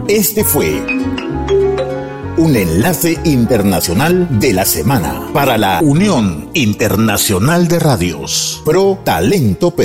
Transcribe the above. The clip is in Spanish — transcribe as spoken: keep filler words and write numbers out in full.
Este fue un enlace internacional de la semana para la Unión Internacional de Radios. Pro Talento Perú.